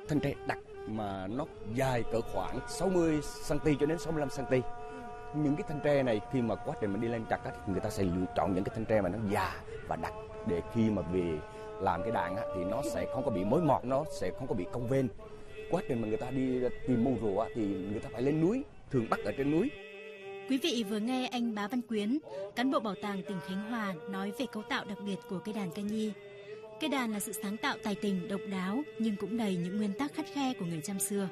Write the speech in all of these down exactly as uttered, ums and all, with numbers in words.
thanh tre đặc mà nó dài cỡ khoảng sáu mươi xăng-ti-mét cho đến sáu mươi lăm xăng-ti-mét. Những cái thanh tre này khi mà quá trình mình đi lên chặt á, thì người ta sẽ lựa chọn những cái thanh tre mà nó già và đặc để khi mà về làm cái đàn á, thì nó sẽ không có bị mối mọt, nó sẽ không có bị cong vênh. Quá trình mà người ta đi tìm mù rùa á, thì người ta phải lên núi, thường bắt ở trên núi. Quý vị vừa nghe anh Bá Văn Quyến, cán bộ bảo tàng tỉnh Khánh Hòa nói về cấu tạo đặc biệt của cây đàn ca nhi. Cây đàn là sự sáng tạo tài tình, độc đáo nhưng cũng đầy những nguyên tắc khắt khe của người Chăm xưa.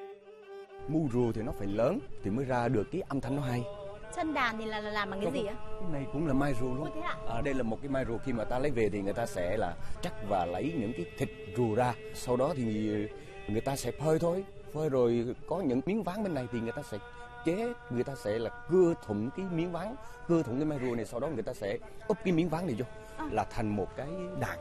Mù rùa thì nó phải lớn thì mới ra được cái âm thanh nó hay. Chân đàn thì là, là làm bằng cái gì á? Cái này cũng là mai rùa luôn. Ôi, à, đây là một cái mai rùa, khi mà ta lấy về thì người ta sẽ là cắt và lấy những cái thịt rùa ra. Sau đó thì người ta sẽ phơi thôi. Phơi rồi có những miếng ván bên này thì người ta sẽ chế, người ta sẽ là cưa thủng cái miếng ván, cưa thủng cái mai rùa này, sau đó người ta sẽ úp cái miếng ván này vô à. là thành một cái đàn.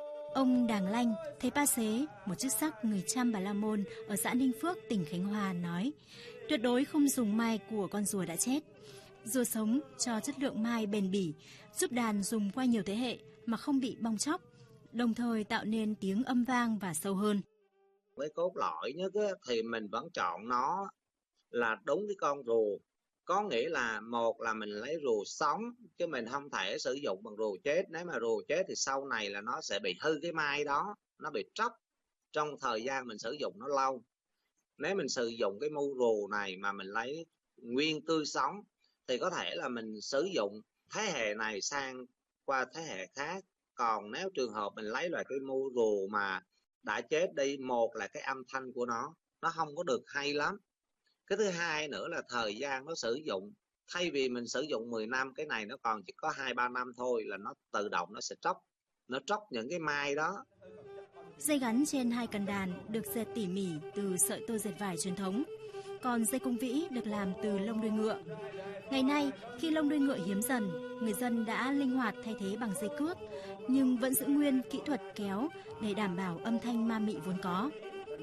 Ông Đàng Lanh, thầy Pa Xế, một chức sắc người Chăm Bà La Môn ở xã Ninh Phước, tỉnh Khánh Hòa nói, tuyệt đối không dùng mai của con rùa đã chết. Rùa sống cho chất lượng mai bền bỉ, giúp đàn dùng qua nhiều thế hệ mà không bị bong tróc, đồng thời tạo nên tiếng âm vang và sâu hơn. Với cốt lõi nhất á, thì mình vẫn chọn nó là đúng cái con rùa. Có nghĩa là một là mình lấy rùa sống, chứ mình không thể sử dụng bằng rùa chết. Nếu mà rùa chết thì sau này là nó sẽ bị hư cái mai đó, nó bị tróc trong thời gian mình sử dụng nó lâu. Nếu mình sử dụng cái mu rùa này mà mình lấy nguyên tươi sống thì có thể là mình sử dụng thế hệ này sang qua thế hệ khác. Còn nếu trường hợp mình lấy loại cái mu rùa mà đã chết đi, một là cái âm thanh của nó nó không có được hay lắm. Cái thứ hai nữa là thời gian nó sử dụng, thay vì mình sử dụng mười năm, cái này nó còn chỉ có hai ba năm thôi là nó tự động nó sẽ tróc, nó tróc những cái mai đó. Dây gắn trên hai cần đàn được dệt tỉ mỉ từ sợi tơ dệt vải truyền thống, còn dây cung vĩ được làm từ lông đuôi ngựa. Ngày nay, khi lông đuôi ngựa hiếm dần, người dân đã linh hoạt thay thế bằng dây cước, nhưng vẫn giữ nguyên kỹ thuật kéo để đảm bảo âm thanh ma mị vốn có.